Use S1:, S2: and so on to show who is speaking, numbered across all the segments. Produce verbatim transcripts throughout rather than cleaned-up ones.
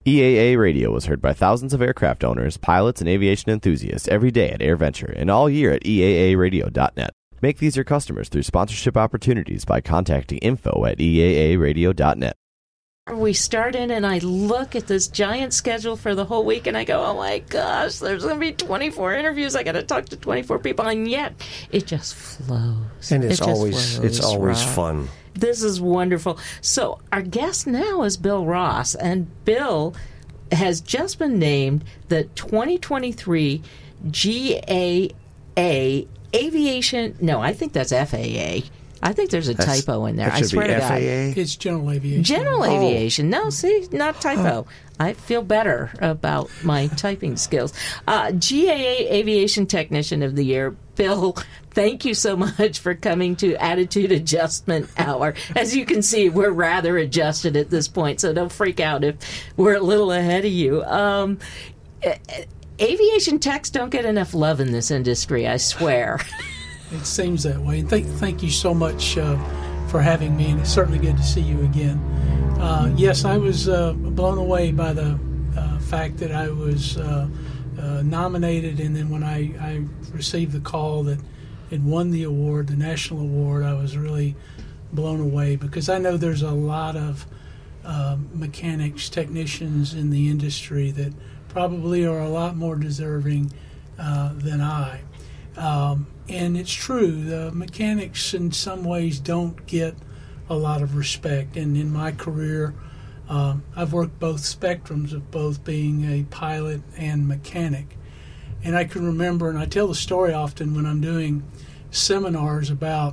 S1: E A A Radio was heard by thousands of aircraft owners, pilots, and aviation enthusiasts every day at AirVenture and all year at E A A radio dot net. Make these your customers through sponsorship opportunities by contacting info at E A A radio dot net.
S2: We start in and I look at this giant schedule for the whole week and I go, oh my gosh, there's going to be twenty-four interviews. I got to talk to twenty-four people, and yet it just flows.
S3: And it's
S2: it
S3: always
S2: flows,
S3: it's always
S2: Rob.
S3: fun.
S2: This is wonderful. So our guest now is Bill Ross, and Bill has just been named the twenty twenty-three G A A Aviation. No, I think that's F A A. I think there's a
S3: That's,
S2: typo in there.
S3: That should
S2: I swear
S3: be
S2: to
S3: F A A.
S2: God.
S4: It's general aviation.
S2: General
S3: Oh.
S2: aviation. No, see, not typo. I feel better about my typing skills. Uh, G A A Aviation Technician of the Year, Bill, thank you so much for coming to Attitude Adjustment Hour. As you can see, we're rather adjusted at this point, so don't freak out if we're a little ahead of you. Um, aviation techs don't get enough love in this industry, I swear.
S4: It seems that way. And thank, thank you so much uh, for having me, and it's certainly good to see you again. Uh, yes, I was uh, blown away by the uh, fact that I was uh, uh, nominated, and then when I, I received the call that it won the award, the national award, I was really blown away, because I know there's a lot of uh, mechanics, technicians in the industry that probably are a lot more deserving uh, than I. Um, and it's true, the mechanics in some ways don't get a lot of respect. And in my career, um, I've worked both spectrums of both being a pilot and mechanic. And I can remember, and I tell the story often when I'm doing seminars about,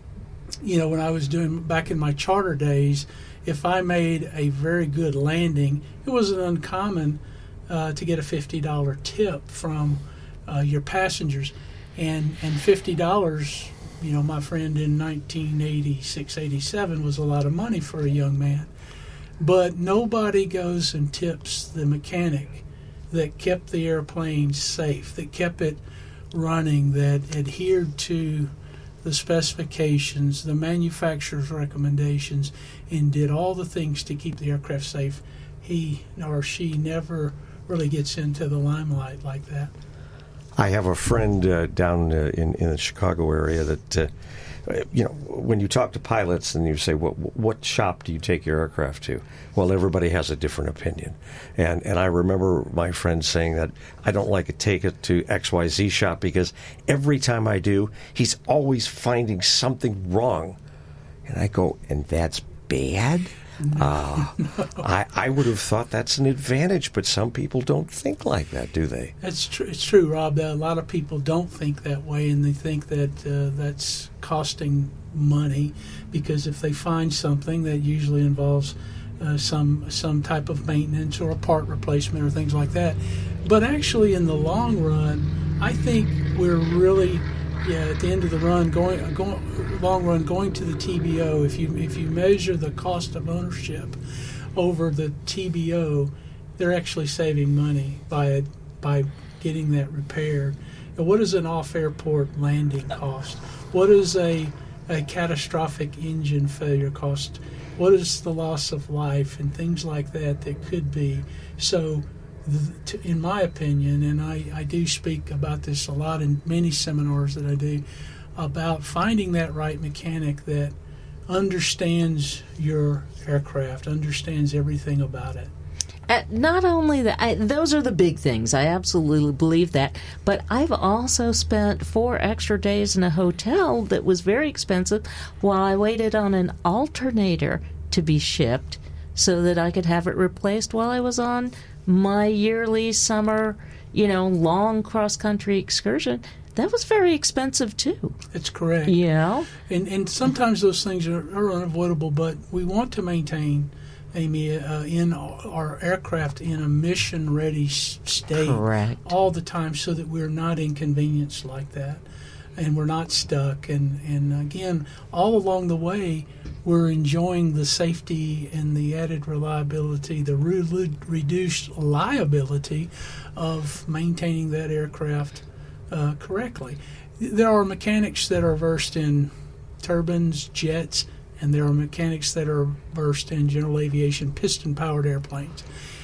S4: you know, when I was doing back in my charter days, if I made a very good landing, it wasn't uncommon uh, to get a fifty dollars tip from uh, your passengers. And and fifty dollars, you know, my friend, in nineteen eighty-six, eighty-seven was a lot of money for a young man. But nobody goes and tips the mechanic that kept the airplane safe, that kept it running, that adhered to the specifications, the manufacturer's recommendations, and did all the things to keep the aircraft safe. He or she never really gets into the limelight like that.
S3: I have a friend uh, down uh, in, in the Chicago area that, uh, you know, when you talk to pilots and you say, what, what shop do you take your aircraft to? Well, everybody has a different opinion. And and I remember my friend saying that I don't like to take it to X Y Z shop because every time I do, he's always finding something wrong. And I go, and that's bad? Uh, I, I would have thought that's an advantage, but some people don't think like that, do they?
S4: That's true. It's true, Rob. That a lot of people don't think that way, and they think that uh, that's costing money, because if they find something that usually involves uh, some some type of maintenance or a part replacement or things like that. But actually, in the long run, I think we're really, yeah, at the end of the run, going, going long run, going to the T B O. If you if you measure the cost of ownership over the T B O, they're actually saving money by it, by getting that repaired. And what does an off-airport landing cost? What does a a catastrophic engine failure cost? What is the loss of life and things like that that could be? So, th- in my opinion, and I, I do speak about this a lot in many seminars that I do, about finding that right mechanic that understands your aircraft, understands everything about it.
S2: Uh, not only that, I, those are the big things. I absolutely believe that. But I've also spent four extra days in a hotel that was very expensive while I waited on an alternator to be shipped so that I could have it replaced while I was on my yearly summer, you know, long cross-country excursion. That was very expensive, too.
S4: That's correct.
S2: Yeah.
S4: And, and sometimes those things are, are unavoidable, but we want to maintain, Amy, uh, in our aircraft in a mission-ready state
S2: Correct.
S4: all the time, so that we're not inconvenienced like that, and we're not stuck. And, and again, all along the way, we're enjoying the safety and the added reliability, the re- reduced liability of maintaining that aircraft uh, correctly. There are mechanics that are versed in turbines, jets, and there are mechanics that are versed in general aviation piston-powered airplanes.